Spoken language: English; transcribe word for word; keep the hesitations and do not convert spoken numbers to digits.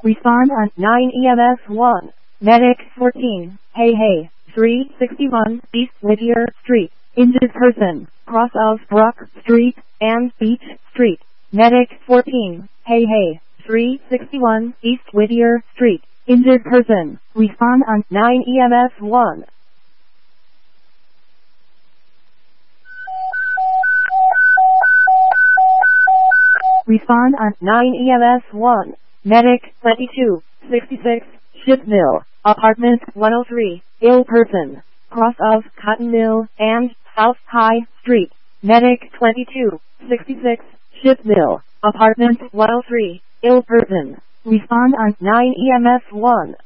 Respond on nine E M S one. Medic fourteen. Hey hey. three sixty-one East Whittier Street. Injured person. Cross of Brook Street and Beach Street. Medic fourteen. Hey hey. three sixty-one East Whittier Street. Injured person. Respond on nine E M S one. Respond on nine E M S one. Medic twenty-two sixty-six Ship Mill. Apartment one oh three. Ill person. Cross of Cotton Mill and South High Street. Medic twenty-two sixty-six Ship Mill. Apartment one oh three. Ill person. Respond on nine E M S one.